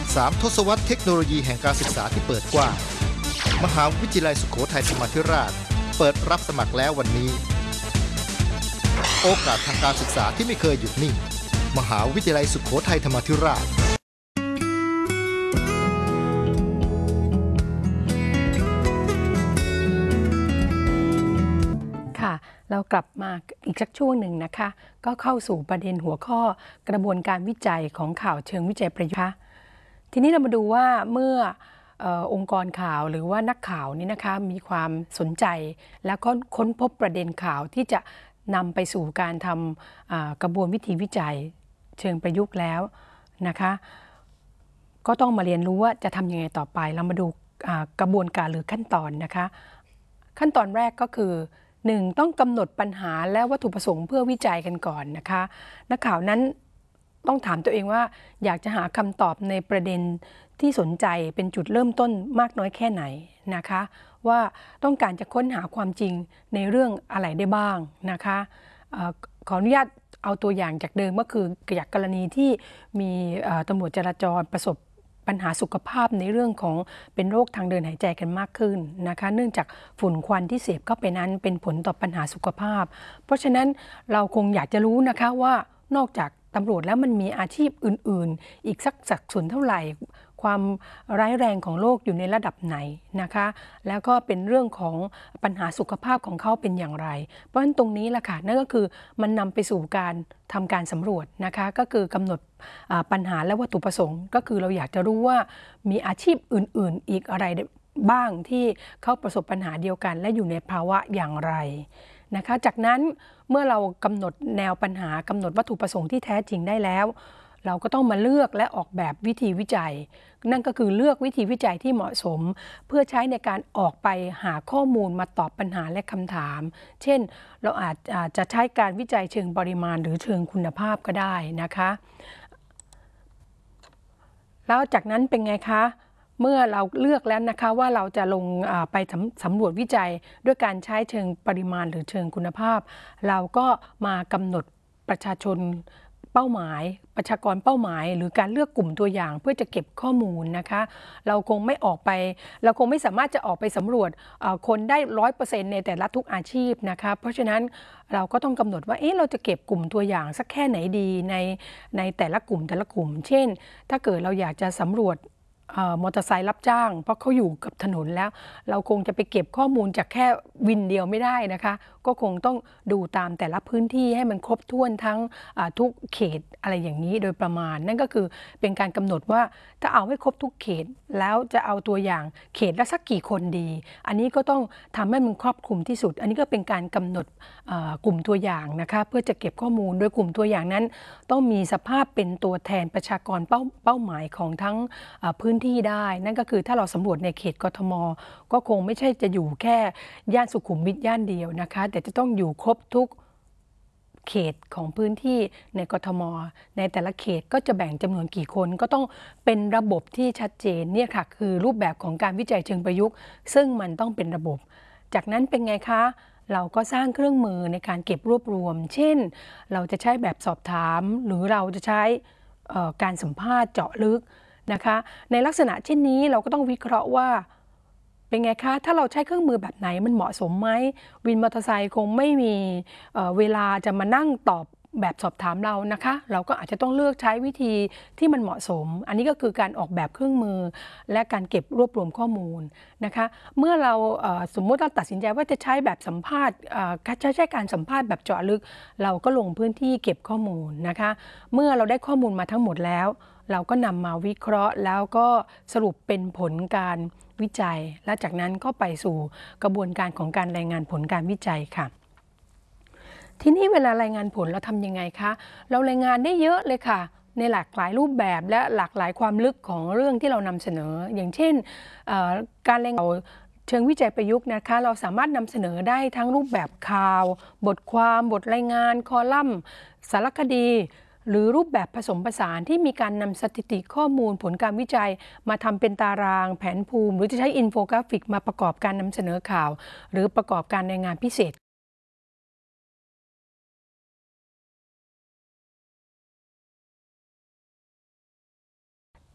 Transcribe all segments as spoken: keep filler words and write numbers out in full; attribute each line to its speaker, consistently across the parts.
Speaker 1: สามทศวรรษเทคโนโลยีแห่งการศึกษาที่เปิดกว้างมหาวิทยาลัยสุโขทัยธรรมาธิราชเปิดรับสมัครแล้ววันนี้โอกาสทางการศึกษาที่ไม่เคยหยุดนิ่งมหาวิทยาลัยสุโขทัยธรรมาธิราช
Speaker 2: ค่ะเรากลับมาอีกสักช่วงหนึ่งนะคะก็เข้าสู่ประเด็นหัวข้อกระบวนการวิจัยของข่าวเชิงวิจัยประยุกต์ทีนี้เรามาดูว่าเมื่อองค์กรข่าวหรือว่านักข่าวนี้นะคะมีความสนใจแล้วก็ค้นพบประเด็นข่าวที่จะนำไปสู่การทำกระบวนวิธีวิจัยเชิงประยุกต์แล้วนะคะก็ต้องมาเรียนรู้ว่าจะทำยังไงต่อไปเรามาดูกระบวนการหรือขั้นตอนนะคะขั้นตอนแรกก็คือหนึ่งต้องกำหนดปัญหาและวัตถุประสงค์เพื่อวิจัยกันก่อนนะคะนักข่าวนั้นต้องถามตัวเองว่าอยากจะหาคำตอบในประเด็นที่สนใจเป็นจุดเริ่มต้นมากน้อยแค่ไหนนะคะว่าต้องการจะค้นหาความจริงในเรื่องอะไรได้บ้างนะคะขออนุญาตเอาตัวอย่างจากเดิมก็คือจากกรณีที่มีตำรวจจราจรประสบปัญหาสุขภาพในเรื่องของเป็นโรคทางเดินหายใจกันมากขึ้นนะคะเนื่องจากฝุ่นควันที่เสพเข้าไปนั้นเป็นผลต่อปัญหาสุขภาพเพราะฉะนั้นเราคงอยากจะรู้นะคะว่านอกจากตำรวจแล้วมันมีอาชีพอื่นๆอีกสักสัดส่วนเท่าไหร่ความร้ายแรงของโรคอยู่ในระดับไหนนะคะแล้วก็เป็นเรื่องของปัญหาสุขภาพของเขาเป็นอย่างไรเพราะฉะนั้นตรงนี้แหละค่ะนั่นก็คือมันนำไปสู่การทำการสำรวจนะคะก็คือกำหนดปัญหาและวัตถุประสงค์ก็คือเราอยากจะรู้ว่ามีอาชีพอื่นๆอีกอะไรบ้างที่เขาประสบปัญหาเดียวกันและอยู่ในภาวะอย่างไรนะคะจากนั้นเมื่อเรากำหนดแนวปัญหากำหนดวัตถุประสงค์ที่แท้จริงได้แล้วเราก็ต้องมาเลือกและออกแบบวิธีวิจัยนั่นก็คือเลือกวิธีวิจัยที่เหมาะสมเพื่อใช้ในการออกไปหาข้อมูลมาตอบปัญหาและคำถามเช่นเราอาจจะใช้การวิจัยเชิงปริมาณหรือเชิงคุณภาพก็ได้นะคะแล้วจากนั้นเป็นไงคะเมื่อเราเลือกแล้วนะคะว่าเราจะลงไปสำรวจวิจัยด้วยการใช้เชิงปริมาณหรือเชิงคุณภาพเราก็มากำหนดประชาชนเป้าหมายประชากรเป้าหมายหรือการเลือกกลุ่มตัวอย่างเพื่อจะเก็บข้อมูลนะคะเราคงไม่ออกไปเราคงไม่สามารถจะออกไปสำรวจคนได้ร้อยเปอร์เซ็นต์ในแต่ละทุกอาชีพนะคะเพราะฉะนั้นเราก็ต้องกำหนดว่าเอ๊ะเราจะเก็บกลุ่มตัวอย่างสักแค่ไหนดีในในแต่ละกลุ่มแต่ละกลุ่มเช่นถ้าเกิดเราอยากจะสำรวจมอเตอร์ไซค์รับจ้างเพราะเขาอยู่กับถนนแล้วเราคงจะไปเก็บข้อมูลจากแค่วินเดียวไม่ได้นะคะก็คงต้องดูตามแต่ละพื้นที่ให้มันครบถ้วนทั้งทุกเขตอะไรอย่างนี้โดยประมาณนั่นก็คือเป็นการกำหนดว่าถ้าเอาให้ครบทุกเขตแล้วจะเอาตัวอย่างเขตละสักกี่คนดีอันนี้ก็ต้องทำให้มันครอบคลุมที่สุดอันนี้ก็เป็นการกำหนดกลุ่มตัวอย่างนะคะเพื่อจะเก็บข้อมูลโดยกลุ่มตัวอย่างนั้นต้องมีสภาพเป็นตัวแทนประชากรเป้าเป้าหมายของทั้งพื้นที่ได้นั่นก็คือถ้าเราสำรวจในเขตกทมก็คงไม่ใช่จะอยู่แค่ย่านสุขุมวิทย่านเดียวนะคะแต่จะต้องอยู่ครบทุกเขตของพื้นที่ในกทมในแต่ละเขตก็จะแบ่งจำนวนกี่คนก็ต้องเป็นระบบที่ชัดเจนเนี่ยค่ะคือรูปแบบของการวิจัยเชิงประยุกต์ซึ่งมันต้องเป็นระบบจากนั้นเป็นไงคะเราก็สร้างเครื่องมือในการเก็บรวบรวมเช่นเราจะใช้แบบสอบถามหรือเราจะใช้การสัมภาษณ์เจาะลึกนะคะในลักษณะเช่นนี้เราก็ต้องวิเคราะห์ว่าเป็นไงคะถ้าเราใช้เครื่องมือแบบไหนมันเหมาะสมไหมวินมอเตอร์ไซค์คงไม่มี เอ่อ เวลาจะมานั่งตอบแบบสอบถามเรานะคะเราก็อาจจะต้องเลือกใช้วิธีที่มันเหมาะสมอันนี้ก็คือการออกแบบเครื่องมือและการเก็บรวบรวมข้อมูลนะคะเมื่อเราสมมติเราตัดสินใจว่าจะใช้แบบสัมภาษณ์ใช้ใช้การสัมภาษณ์แบบเจาะลึกเราก็ลงพื้นที่เก็บข้อมูลนะคะเมื่อเราได้ข้อมูลมาทั้งหมดแล้วเราก็นำมาวิเคราะห์แล้วก็สรุปเป็นผลการวิจัยและจากนั้นก็ไปสู่กระบวนการของการรายงานผลการวิจัยค่ะทีนี้เวลารายงานผลเราทำยังไงคะเรารายงานได้เยอะเลยค่ะในหลากหลายรูปแบบและหลากหลายความลึกของเรื่องที่เรานำเสนออย่างเช่นการรายงานเชิงวิจัยประยุกต์นะคะเราสามารถนำเสนอได้ทั้งรูปแบบข่าวบทความบทรายงานคอลัมน์สารคดีหรือรูปแบบผสมผสานที่มีการนำสถิติข้อมูลผลการวิจัยมาทำเป็นตารางแผนภูมิหรือจะใช้อินโฟกราฟิกมาประกอบการนำเสนอข่าวหรือประกอบการรายงานพิเศษ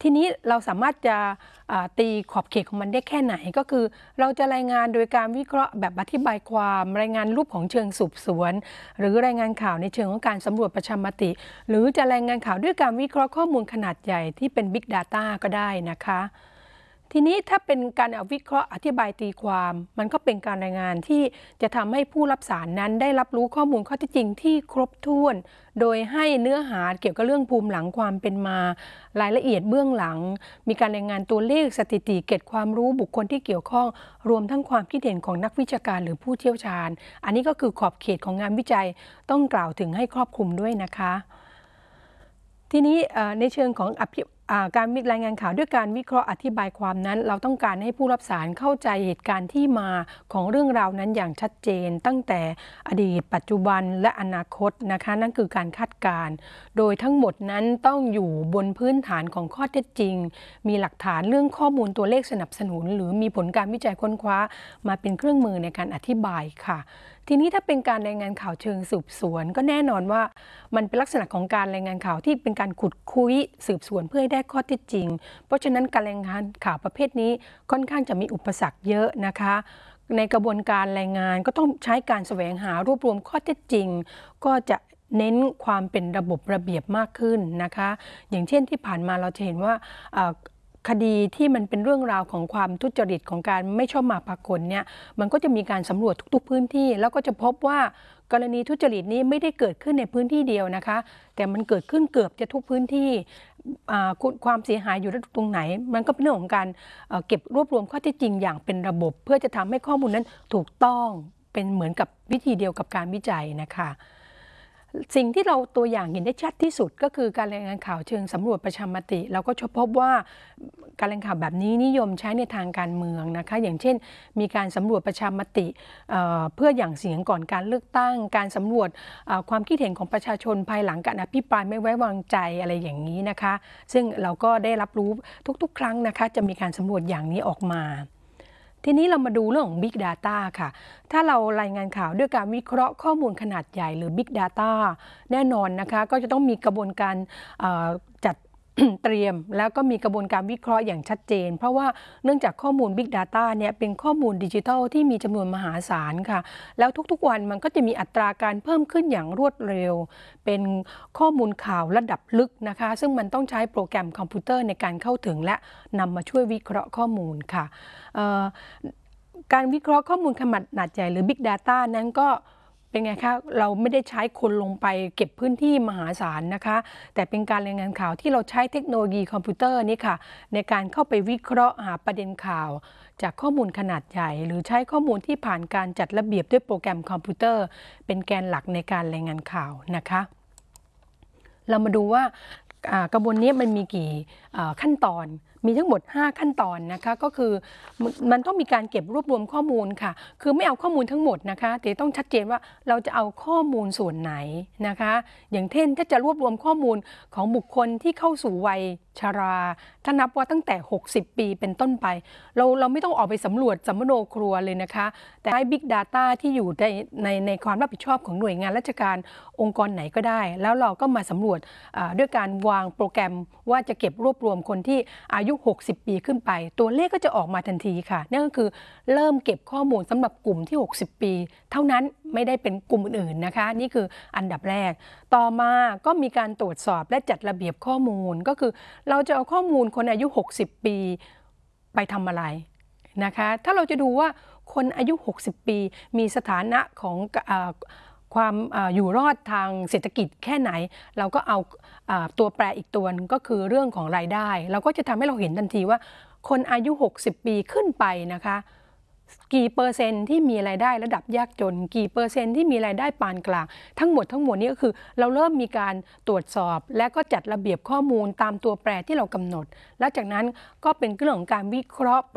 Speaker 2: ทีนี้เราสามารถจะตีขอบเขตของมันได้แค่ไหนก็คือเราจะรายงานโดยการวิเคราะห์แบบอธิบายความรายงานรูปของเชิงสืบสวนหรือรายงานข่าวในเชิงของการสำรวจประชามติหรือจะรายงานข่าวด้วยการวิเคราะห์ข้อมูลขนาดใหญ่ที่เป็น Big Data ก็ได้นะคะทีนี้ถ้าเป็นการเอาวิเคราะห์อธิบายตีความมันก็เป็นการรายงานที่จะทำให้ผู้รับสารนั้นได้รับรู้ข้อมูลข้อเท็จจริงที่ครบถ้วนโดยให้เนื้อหาเกี่ยวกับเรื่องภูมิหลังความเป็นมารายละเอียดเบื้องหลังมีการรายงานตัวเลขสถิติเก็บความรู้บุคคลที่เกี่ยวข้องรวมทั้งความคิดเห็นของนักวิชาการหรือผู้เชี่ยวชาญอันนี้ก็คือขอบเขตของงานวิจัยต้องกล่าวถึงให้ครอบคลุมด้วยนะคะทีนี้ในเชิงของการรายงานข่าวด้วยการวิเคราะห์อธิบายความนั้นเราต้องการให้ผู้รับสารเข้าใจเหตุการณ์ที่มาของเรื่องราวนั้นอย่างชัดเจนตั้งแต่อดีตปัจจุบันและอนาคตนะคะนั่นคือการคาดการณ์โดยทั้งหมดนั้นต้องอยู่บนพื้นฐานของข้อเท็จจริงมีหลักฐานเรื่องข้อมูลตัวเลขสนับสนุนหรือมีผลการวิจัยค้นคว้ามาเป็นเครื่องมือในการอธิบายค่ะทีนี้ถ้าเป็นการรายงานข่าวเชิงสืบสวนก็แน่นอนว่ามันเป็นลักษณะของการรายงานข่าวที่เป็นการขุดคุยสืบสวนเพื่อให้ได้ข้อเท็จจริงเพราะฉะนั้นการรายงานข่าวประเภทนี้ค่อนข้างจะมีอุปสรรคเยอะนะคะในกระบวนการรายงานก็ต้องใช้การแสวงหารวบรวมข้อเท็จจริงก็จะเน้นความเป็นระบบระเบียบมากขึ้นนะคะอย่างเช่นที่ผ่านมาเราจะเห็นว่าคดีที่มันเป็นเรื่องราวของความทุจริตของการไม่ชอบมาพากลเนี่ยมันก็จะมีการสำรวจทุกๆพื้นที่แล้วก็จะพบว่ากรณีทุจริตนี้ไม่ได้เกิดขึ้นในพื้นที่เดียวนะคะแต่มันเกิดขึ้นเกือบจะทุกพื้นที่ความเสียหายอยู่ตรงไหนมันก็เป็นเรื่องของการเก็บรวบรวมข้อเท็จจริงอย่างเป็นระบบเพื่อจะทำให้ข้อมูลนั้นถูกต้องเป็นเหมือนกับวิธีเดียวกับการวิจัยนะคะสิ่งที่เราตัวอย่างเห็นได้ชัดที่สุดก็คือการรายงานข่าวเชิงสำรวจประชามติเราก็พบว่าการรายงานข่าวแบบนี้นิยมใช้ในทางการเมืองนะคะอย่างเช่นมีการสำรวจประชามติเ, เพื่อหยั่งเสียงก่อนการเลือกตั้งการสำรวจความคิดเห็นของประชาชนภายหลังการอภิปรายไม่ไว้วางใจอะไรอย่างนี้นะคะซึ่งเราก็ได้รับรู้ทุกๆครั้งนะคะจะมีการสำรวจอย่างนี้ออกมาทีนี้เรามาดูเรื่องของ Big Data ค่ะถ้าเรารายงานข่าวด้วยการวิเคราะห์ข้อมูลขนาดใหญ่หรือ Big Data แน่นอนนะคะก็จะต้องมีกระบวนการจัด เตรียมแล้วก็มีกระบวนการวิเคราะห์อย่างชัดเจนเพราะว่าเนื่องจากข้อมูล Big Data เนี่ยเป็นข้อมูลดิจิทัลที่มีจำนวนมหาศาลค่ะแล้วทุกๆวันมันก็จะมีอัตราการเพิ่มขึ้นอย่างรวดเร็วเป็นข้อมูลข่าวระดับลึกนะคะซึ่งมันต้องใช้โปรแกรมคอมพิวเตอร์ในการเข้าถึงและนำมาช่วยวิเคราะห์ข้อมูลค่ะการวิเคราะห์ข้อมูลขนาดใหญ่หรือ Big Data นั้นก็เป็นไงคะเราไม่ได้ใช้คนลงไปเก็บพื้นที่มหาศาลนะคะแต่เป็นการรายงานข่าวที่เราใช้เทคโนโลยีคอมพิวเตอร์นี่ค่ะในการเข้าไปวิเคราะห์หาประเด็นข่าวจากข้อมูลขนาดใหญ่หรือใช้ข้อมูลที่ผ่านการจัดระเบียบด้วยโปรแกรมคอมพิวเตอร์เป็นแกนหลักในการรายงานข่าวนะคะเรามาดูว่ากระบวนนี้มันมีกี่ขั้นตอนมีทั้งหมดห้าขั้นตอนนะคะก็คือมันต้องมีการเก็บรวบรวมข้อมูลค่ะคือไม่เอาข้อมูลทั้งหมดนะคะแต่ต้องชัดเจนว่าเราจะเอาข้อมูลส่วนไหนนะคะอย่างเช่นถ้าจะรวบรวมข้อมูลของบุคคลที่เข้าสู่วัยชราถ้านับว่าตั้งแต่หกสิบปีเป็นต้นไปเราเราไม่ต้องออกไปสำรวจสัมมโนครัวเลยนะคะแต่ให้ Big Data ที่อยู่ในในในความรับผิดชอบของหน่วยงานราชการองค์กรไหนก็ได้แล้วเราก็มาสำรวจด้วยการวางโปรแกรมว่าจะเก็บรวบรวมคนที่อายุหกสิบปีขึ้นไปตัวเลขก็จะออกมาทันทีค่ะนั่นก็คือเริ่มเก็บข้อมูลสำหรับกลุ่มที่หกสิบปีเท่านั้นไม่ได้เป็นกลุ่มอื่นๆนะคะนี่คืออันดับแรกต่อมาก็มีการตรวจสอบและจัดระเบียบข้อมูลก็คือเราจะเอาข้อมูลคนอายุหกสิบปีไปทำอะไรนะคะถ้าเราจะดูว่าคนอายุหกสิบปีมีสถานะของความอยู่รอดทางเศรษฐกิจแค่ไหนเราก็เอาตัวแปรอีกตัวนึงก็คือเรื่องของรายได้เราก็จะทำให้เราเห็นทันทีว่าคนอายุหกสิบปีขึ้นไปนะคะกี่เปอร์เซ็นต์ที่มีรายได้ระดับยากจนกี่เปอร์เซ็นต์ที่มีรายได้ปานกลางทั้งหมดทั้งมวลนี้ก็คือเราเริ่มมีการตรวจสอบและก็จัดระเบียบข้อมูลตามตัวแปรที่เรากำหนดและจากนั้นก็เป็นเรื่องของการวิเคราะห์เปรียบ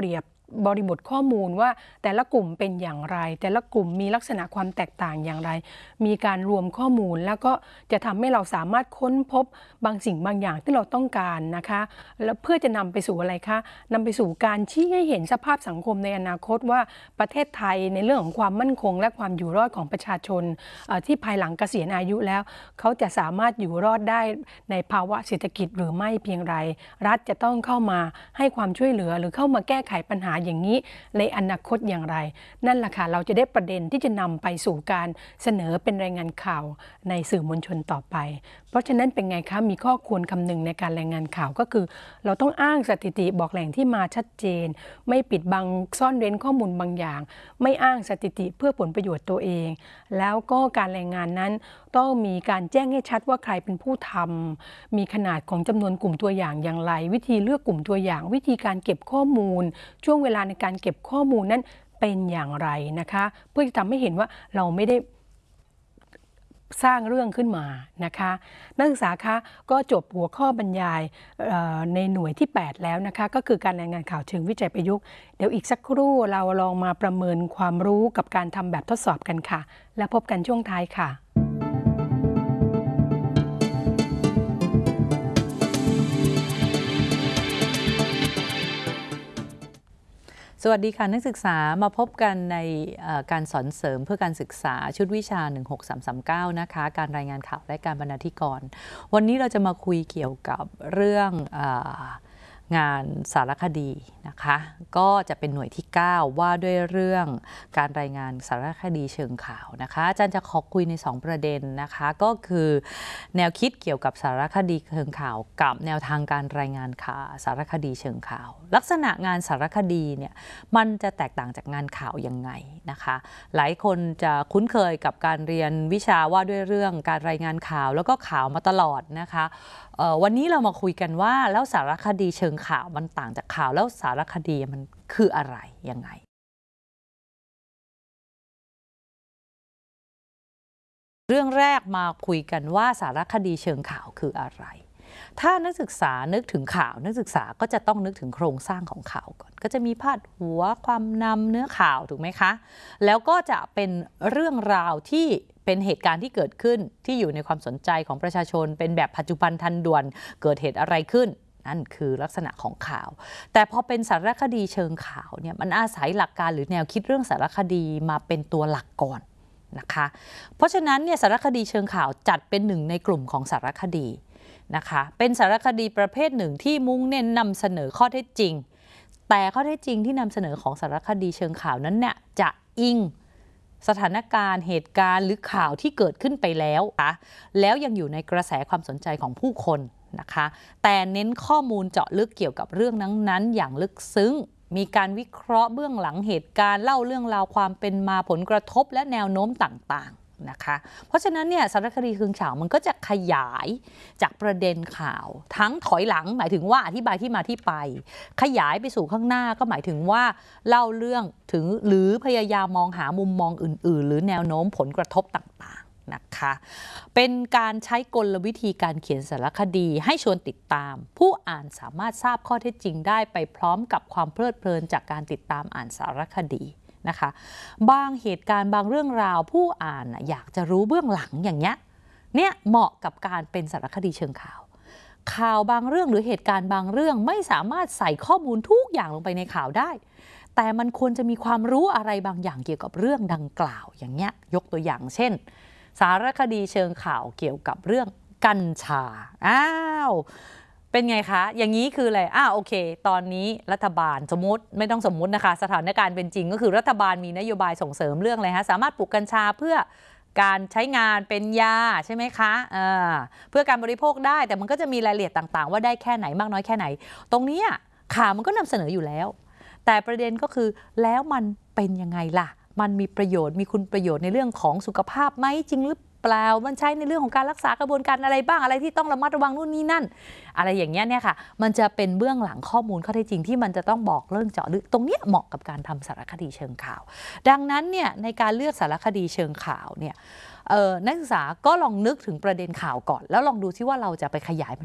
Speaker 2: บริบทข้อมูลว่าแต่ละกลุ่มเป็นอย่างไรแต่ละกลุ่มมีลักษณะความแตกต่างอย่างไรมีการรวมข้อมูลแล้วก็จะทำให้เราสามารถค้นพบบางสิ่งบางอย่างที่เราต้องการนะคะแล้วเพื่อจะนำไปสู่อะไรคะนำไปสู่การชี้ให้เห็นสภาพสังคมในอนาคตว่าประเทศไทยในเรื่องของความมั่นคงและความอยู่รอดของประชาชนที่ภายหลังเกษียณอายุแล้วเขาจะสามารถอยู่รอดได้ในภาวะเศรษฐกิจหรือไม่เพียงไรรัฐจะต้องเข้ามาให้ความช่วยเหลือหรือเข้ามาแก้ไขปัญหาอย่างนี้ในอนาคตอย่างไรนั่นแหละค่ะเราจะได้ประเด็นที่จะนำไปสู่การเสนอเป็นรายงานข่าวในสื่อมวลชนต่อไปเพราะฉะนั้นเป็นไงคะมีข้อควรคำนึงในการรายงานข่าวก็คือเราต้องอ้างสถิติบอกแหล่งที่มาชัดเจนไม่ปิดบังซ่อนเร้นข้อมูลบางอย่างไม่อ้างสถิติเพื่อผลประโยชน์ตัวเองแล้วก็การรายงานนั้นต้องมีการแจ้งให้ชัดว่าใครเป็นผู้ทำมีขนาดของจำนวนกลุ่มตัวอย่างอย่างไรวิธีเลือกกลุ่มตัวอย่างวิธีการเก็บข้อมูลช่วงเวลาในการเก็บข้อมูลนั้นเป็นอย่างไรนะคะเพื่อจะทำให้เห็นว่าเราไม่ได้สร้างเรื่องขึ้นมานะคะนักศึกษาคะก็จบหัวข้อบรรยายในหน่วยที่แปดแล้วนะคะก็คือการรายงานข่าวเชิงวิจัยประยุกต์เดี๋ยวอีกสักครู่เราลองมาประเมินความรู้กับการทำแบบทดสอบกันค่ะแล้วพบกันช่วงท้ายค่ะ
Speaker 3: สวัสดีค่ะนักศึกษามาพบกันในการสอนเสริมเพื่อการศึกษาชุดวิชาหนึ่งหกสามสามเก้านะคะการรายงานข่าวและการบรรณาธิกรวันนี้เราจะมาคุยเกี่ยวกับเรื่องงานสารคดีนะคะก็จะเป็นหน่วยที่เก้าว่าด้วยเรื่องการรายงานสารคดีเชิงข่าวนะคะอาจารย์จะขอคุยในสองประเด็นนะคะก็คือแนวคิดเกี่ยวกับสารคดีเชิงข่าวกับแนวทางการรายงานข่าวสารคดีเชิงข่าวลักษณะงานสารคดีเนี่ยมันจะแตกต่างจากงานข่าวยังไงนะคะหลายคนจะคุ้นเคยกับการเรียนวิชาว่าด้วยเรื่องการรายงานข่าวแล้วก็ข่าวมาตลอดนะคะวันนี้เรามาคุยกันว่าแล้วสารคดีเชิงข่าวมันต่างจากข่าวแล้วสารคดีมันคืออะไรยังไงเรื่องแรกมาคุยกันว่าสารคดีเชิงข่าวคืออะไรถ้านักศึกษานึกถึงข่าวนักศึกษาก็จะต้องนึกถึงโครงสร้างของข่าวก่อนก็จะมีพาดหัวความนำเนื้อข่าวถูกไหมคะแล้วก็จะเป็นเรื่องราวที่เป็นเหตุการณ์ที่เกิดขึ้นที่อยู่ในความสนใจของประชาชนเป็นแบบปัจจุบันทันด่วนเกิดเหตุอะไรขึ้นนั่นคือลักษณะของข่าวแต่พอเป็นสารคดีเชิงข่าวเนี่ยมันอาศัยหลักการหรือแนวคิดเรื่องสารคดีมาเป็นตัวหลักก่อนนะคะเพราะฉะนั้นเนี่ยสารคดีเชิงข่าวจัดเป็นหนึ่งในกลุ่มของสารคดีนะคะเป็นสารคดีประเภทหนึ่งที่มุ่งเน้นนำเสนอข้อเท็จจริงแต่ข้อเท็จจริงที่นำเสนอของสารคดีเชิงข่าวนั้นเนี่ยจะอิงสถานการณ์เหตุการณ์หรือข่าวที่เกิดขึ้นไปแล้วนะแล้วยังอยู่ในกระแสความสนใจของผู้คนนะคะแต่เน้นข้อมูลเจาะลึกเกี่ยวกับเรื่องนั้นๆอย่างลึกซึ้งมีการวิเคราะห์เบื้องหลังเหตุการณ์เล่าเรื่องราวความเป็นมาผลกระทบและแนวโน้มต่างๆนะคะเพราะฉะนั้นเนี่ยสารคดีเชิงข่าวมันก็จะขยายจากประเด็นข่าวทั้งถอยหลังหมายถึงว่าอธิบายที่มาที่ไปขยายไปสู่ข้างหน้าก็หมายถึงว่าเล่าเรื่องถึงหรือพยายามมองหามุมมองอื่นๆหรือแนวโน้มผลกระทบต่างๆนะคะเป็นการใช้กลวิธีการเขียนสารคดีให้ชวนติดตามผู้อ่านสามารถทราบข้อเท็จจริงได้ไปพร้อมกับความเพลิดเพลินจากการติดตามอ่านสารคดีนะคะบางเหตุการณ์บางเรื่องราวผู้อ่านอยากจะรู้เบื้องหลังอย่างเงี้ยเนี่ยเหมาะกับการเป็นสารคดีเชิงข่าวข่าวบางเรื่องหรือเหตุการณ์บางเรื่องไม่สามารถใส่ข้อมูลทุกอย่างลงไปในข่าวได้แต่มันควรจะมีความรู้อะไรบางอย่างเกี่ยวกับเรื่องดังกล่าวอย่างเงี้ยยกตัวอย่างเช่นสารคดีเชิงข่าวเกี่ยวกับเรื่องกัญชาอ้าวเป็นไงคะอย่างนี้คืออะไรอ้าวโอเคตอนนี้รัฐบาลสมมติไม่ต้องสมมุตินะคะสถานการณ์เป็นจริงก็คือรัฐบาลมีนโยบายส่งเสริมเรื่องอะไรฮะสามารถปลูกกัญชาเพื่อการใช้งานเป็นยาใช่ไหมคะอ่าเพื่อการบริโภคได้แต่มันก็จะมีรายละเอียดต่างๆว่าได้แค่ไหนมากน้อยแค่ไหนตรงนี้ข่าวมันก็นำเสนออยู่แล้วแต่ประเด็นก็คือแล้วมันเป็นยังไงล่ะมันมีประโยชน์มีคุณประโยชน์ในเรื่องของสุขภาพไหมจริงหรือเปล่ามันใช้ในเรื่องของการรักษากระบวนการอะไรบ้างอะไรที่ต้องระมัดระวังนู่นนี่นั่นอะไรอย่างเงี้ยเนี่ยค่ะมันจะเป็นเบื้องหลังข้อมูลข้อเท็จจริงที่มันจะต้องบอกเรื่องเจาะลึกตรงเนี้ยเหมาะกับการทำสารคดีเชิงข่าวดังนั้นเนี่ยในการเลือกสารคดีเชิงข่าวเนี่ยนักศึกษาก็ลองนึกถึงประเด็นข่าวก่อนแล้วลองดูซิว่าเราจะไปขยาย